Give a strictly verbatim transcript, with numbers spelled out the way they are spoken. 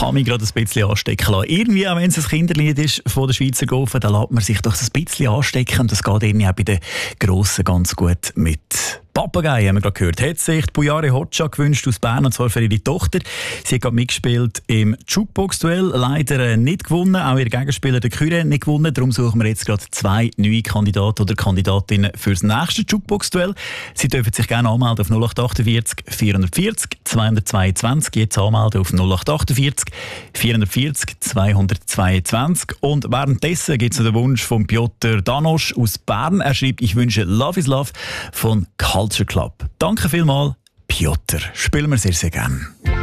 habe mich gerade ein bisschen anstecken lassen. Irgendwie, auch wenn es ein Kinderlied ist von der Schweizer Gofen, da lässt man sich doch ein bisschen anstecken und das geht irgendwie auch bei den Grossen ganz gut mit. Papagei haben wir gerade gehört. Hat sich die Bujare Hoxha gewünscht aus Bern, und zwar für ihre Tochter. Sie hat gerade mitgespielt im Jukebox-Duell, leider nicht gewonnen. Auch ihr Gegenspieler, der Küre, nicht gewonnen. Darum suchen wir jetzt gerade zwei neue Kandidaten oder Kandidatinnen für das nächste Jukebox-Duell. Sie dürfen sich gerne anmelden auf null acht achtundvierzig vierhundertvierzig zweihundertzweiundzwanzig. Jetzt anmelden auf null acht achtundvierzig vierhundertvierzig zweihundertzweiundzwanzig. Und währenddessen gibt es den Wunsch von Piotr Danosch aus Bern. Er schreibt, ich wünsche Love is Love von Culture Club. Danke vielmals, Piotr. Spielen wir sehr, sehr gerne.